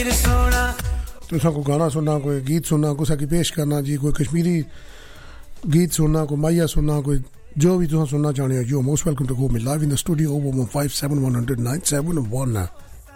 तुसा को गाना सुनना, कोई गीत सुनना, कुछ की पेश करना जी, कोई कश्मीरी गीत सुनना, कोई माया सुनना, कोई जो भी तुम सुनना चाहते हो, you most welcome to go me live in the studio 01571109771